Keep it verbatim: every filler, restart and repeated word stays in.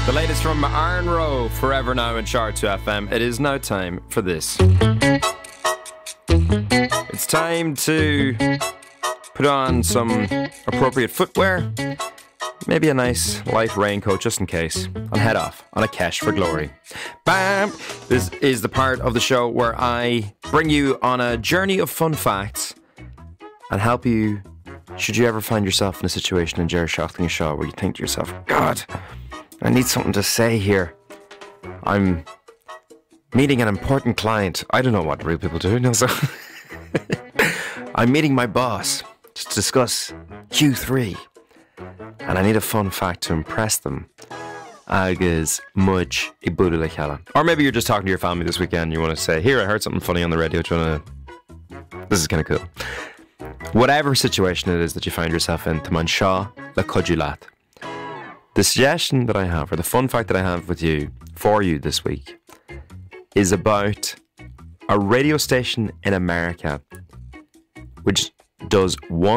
The latest from Aaron Rowe, Forever Now in Chart two F M. It is now time for this. It's time to put on some appropriate footwear, maybe a nice light raincoat just in case, and head off on a cache for glory. Bam! This is the part of the show where I bring you on a journey of fun facts and help you, should you ever find yourself in a situation in Ger Shockling Shaw where you think to yourself, God, I need something to say here. I'm meeting an important client. I don't know what real people do. No, so I'm meeting my boss to discuss Q three. And I need a fun fact to impress them. Agus much I budu le chala. Or maybe you're just talking to your family this weekend and you want to say, here, I heard something funny on the radio. Do you want to... This is kind of cool. Whatever situation it is that you find yourself in, Taman Shaw le Kujulat. The suggestion that I have, or the fun fact that I have with you, for you this week, is about a radio station in America which does one